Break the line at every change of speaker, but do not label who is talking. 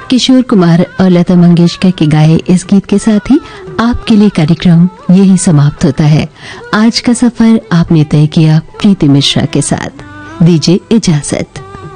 किशोर कुमार और लता मंगेशकर के गाए इस गीत के साथ ही आपके लिए कार्यक्रम यही समाप्त होता है। आज का सफर आपने तय किया प्रीति मिश्रा के साथ। दीजिए इजाजत।